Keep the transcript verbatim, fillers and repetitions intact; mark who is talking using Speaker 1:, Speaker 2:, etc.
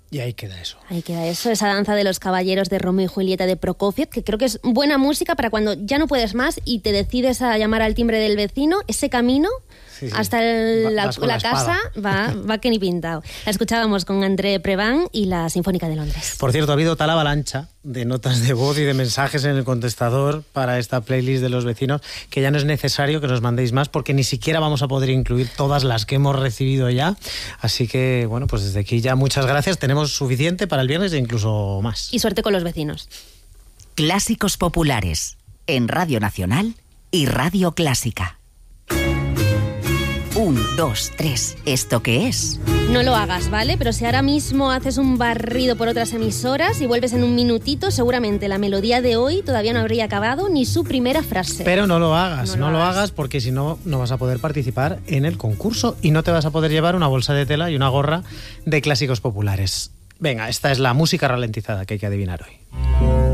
Speaker 1: Y ahí queda eso.
Speaker 2: Ahí queda eso, esa danza de los caballeros de Romeo y Julieta de Prokofiev, que creo que es buena música para cuando ya no puedes más y te decides a llamar al timbre del vecino, ese camino sí, sí. hasta el, va, la, la, la casa va, va que ni pintado. La escuchábamos con André Previn y la Sinfónica de Londres.
Speaker 1: Por cierto, ha habido tal avalancha de notas de voz y de mensajes en el contestador para esta playlist de los vecinos que ya no es necesario que nos mandéis más porque ni siquiera vamos a poder incluir todas las que hemos recibido ya. Así que, bueno, pues desde aquí ya muchas gracias. Tenemos suficiente para el viernes e incluso más.
Speaker 2: Y suerte con los vecinos.
Speaker 3: Clásicos populares en Radio Nacional y Radio Clásica. Un, dos, tres. ¿Esto qué es?
Speaker 2: No lo hagas, ¿vale? Pero si ahora mismo haces un barrido por otras emisoras y vuelves en un minutito, seguramente la melodía de hoy todavía no habría acabado ni su primera frase.
Speaker 1: Pero no lo hagas, no,
Speaker 2: no
Speaker 1: lo,
Speaker 2: lo
Speaker 1: hagas. hagas porque si no, no vas a poder participar en el concurso y no te vas a poder llevar una bolsa de tela y una gorra de clásicos populares. Venga, esta es la música ralentizada que hay que adivinar hoy.